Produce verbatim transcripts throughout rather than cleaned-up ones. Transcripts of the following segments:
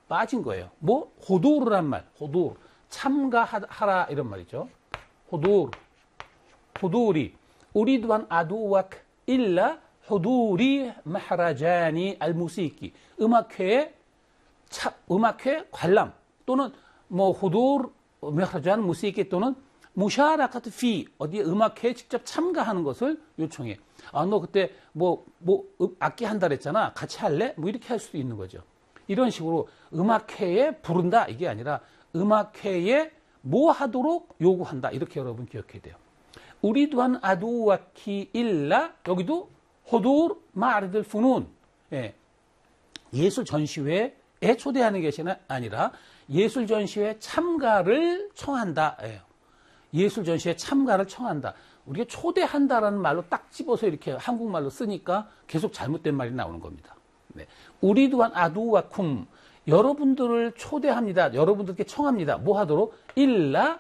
빠진 거예요. 뭐 호두르란 말, 호두르 참가하라 이런 말이죠. 호두르, 호두리 우리두한 아두왁 일라 호두리 마하라자니 알무시키 음악회에 차, 음악회 관람 또는 뭐 호두르 마하라자니 무시키 또는 무샤라카트 피 어디 음악회에 직접 참가하는 것을 요청해. 아, 너 그때 뭐, 뭐, 악기 한다 그랬잖아. 같이 할래? 뭐 이렇게 할 수도 있는 거죠. 이런 식으로 음악회에 부른다. 이게 아니라 음악회에 뭐 하도록 요구한다. 이렇게 여러분 기억해야 돼요. 우리두한 아두와키 일라 여기도 호두르 마르들 푸눈 예. 예술 전시회에 초대하는 것이 아니라 예술 전시회 참가를 청한다. 예. 예술 전시회 참가를 청한다. 우리가 초대한다라는 말로 딱 집어서 이렇게 한국말로 쓰니까 계속 잘못된 말이 나오는 겁니다. 네. 우리두한 아두와 쿰 여러분들을 초대합니다. 여러분들께 청합니다. 뭐 하도록? 일라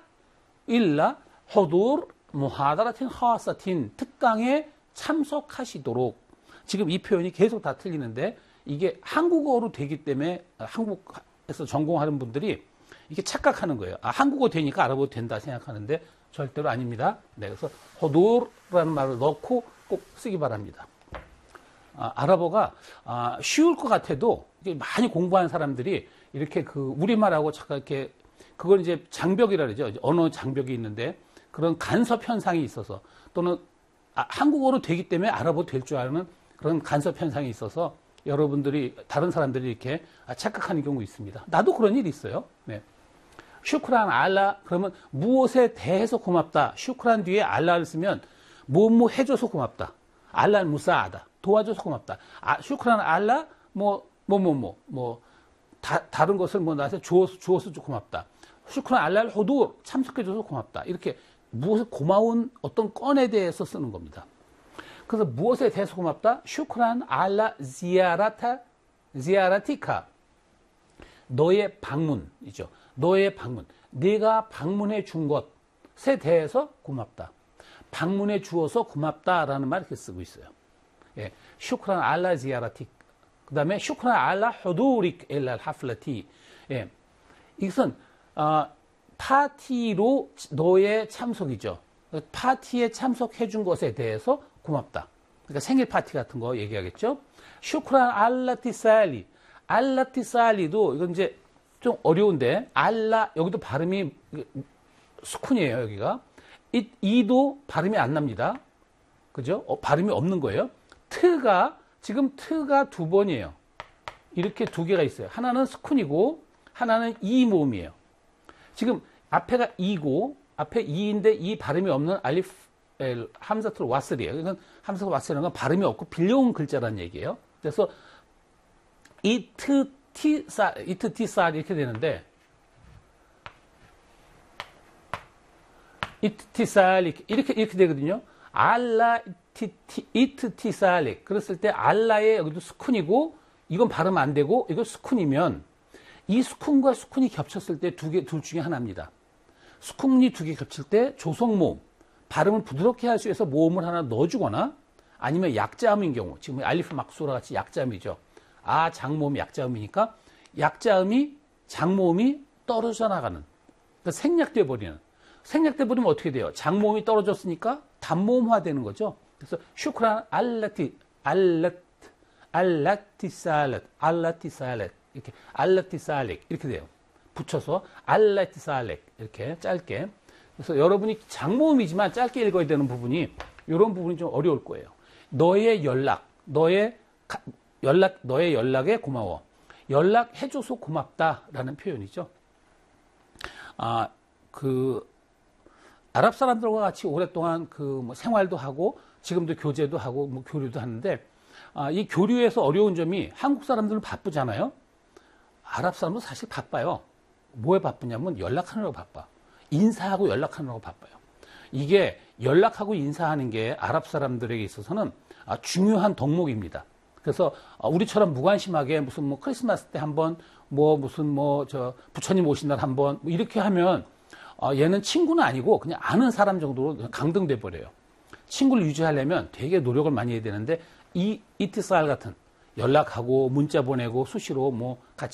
일라 호두르 무하다라틴 하사틴 특강에 참석하시도록. 지금 이 표현이 계속 다 틀리는데 이게 한국어로 되기 때문에 한국에서 전공하는 분들이 이게 착각하는 거예요. 아, 한국어 되니까 알아보도 된다 생각하는데 절대로 아닙니다. 네, 그래서 호두르라는 말을 넣고 꼭 쓰기 바랍니다. 아, 아랍어가 아, 쉬울 것 같아도 많이 공부한 사람들이 이렇게 그 우리말하고 잠깐 이렇게 그걸 이제 장벽이라 그러죠. 언어 장벽이 있는데 그런 간섭 현상이 있어서 또는 아, 한국어로 되기 때문에 아랍어 될 줄 아는 그런 간섭 현상이 있어서 여러분들이 다른 사람들이 이렇게 착각하는 경우 있습니다. 나도 그런 일이 있어요. 네. 슈크란 알라 그러면 무엇에 대해서 고맙다. 슈크란 뒤에 알라를 쓰면 뭐 뭐 해줘서 고맙다. 알라는 무사하다. 도와줘서 고맙다. 아, 슈크란 알라 뭐 뭐 뭐 뭐 뭐 다른 것을 뭐 나한테 주어서 주어서 고맙다. 슈크란 알라를 호두 참석해줘서 고맙다. 이렇게 무엇을 고마운 어떤 건에 대해서 쓰는 겁니다. 그래서 무엇에 대해서 고맙다? 슈크란 알라 지아라타 지아라티카 너의 방문이죠. 너의 방문. 네가 방문해 준 것에 대해서 고맙다. 방문해 주어서 고맙다라는 말 이렇게 쓰고 있어요. 예. 슈크란 알라 지아라틱. 그 다음에 슈크란 알라 호두릭 엘랄 하플라티. 예. 이것은, 어, 파티로 너의 참석이죠. 파티에 참석해 준 것에 대해서 고맙다. 그러니까 생일 파티 같은 거 얘기하겠죠. 슈크란 알라티살리. 알라티살리도 이건 이제 좀 어려운데 알라 여기도 발음이 수쿤이에요. 여기가 이, 이도 발음이 안 납니다. 그죠? 어, 발음이 없는 거예요. 트가 지금 트가 두 번이에요. 이렇게 두 개가 있어요. 하나는 수쿤이고 하나는 이 모음이에요. 지금 앞에가 이고 앞에 이인데 이 발음이 없는 알리프 함자투 와슬이에요. 이건 함자투 와슬이라는 건 발음이 없고 빌려온 글자라는 얘기예요. 그래서 이트 티사 이트 티사 이렇게 되는데 이트 티살릭 이렇게 이렇게 되거든요. 알라 티 이트 티살릭 그랬을 때 알라의 여기도 수쿤이고 이건 발음 안 되고 이거 수쿤이면 이 수쿤과 수쿤이 겹쳤을 때 두 개 둘 중에 하나입니다. 수kun이 두 개 겹칠 때 조성모음, 발음을 부드럽게 할 수 있어서 모음을 하나 넣어주거나 아니면 약자음인 경우, 지금 알리프 막수라 같이 약자음이죠. 아, 장모음이 약자음이니까 약자음이 장모음이 떨어져 나가는, 그러니까 생략돼 버리는. 생략돼 버리면 어떻게 돼요? 장모음이 떨어졌으니까 단모음화 되는 거죠. 그래서 슈크란 알라티 알라티 알라티 살렛 알라티 살렛 이렇게 알라티 살렉 이렇게 돼요. 붙여서 알라티 살렉 이렇게 짧게. 그래서 여러분이 장모음이지만 짧게 읽어야 되는 부분이 이런 부분이 좀 어려울 거예요. 너의 연락, 너의 가, 연락, 너의 연락에 고마워. 연락해줘서 고맙다라는 표현이죠. 아, 그 아랍 사람들과 같이 오랫동안 그 뭐 생활도 하고 지금도 교제도 하고 뭐 교류도 하는데 아, 이 교류에서 어려운 점이 한국 사람들은 바쁘잖아요. 아랍 사람도 사실 바빠요. 뭐에 바쁘냐면 연락하느라고 바빠. 인사하고 연락하느라고 바빠요. 이게 연락하고 인사하는 게 아랍 사람들에게 있어서는 아, 중요한 덕목입니다. 그래서 우리처럼 무관심하게 무슨 뭐 크리스마스 때 한번 뭐 무슨 뭐 저 부처님 오신 날 한번 뭐 이렇게 하면 어, 얘는 친구는 아니고 그냥 아는 사람 정도로 강등돼 버려요. 친구를 유지하려면 되게 노력을 많이 해야 되는데 이 이티살 같은 연락하고 문자 보내고 수시로 뭐 같이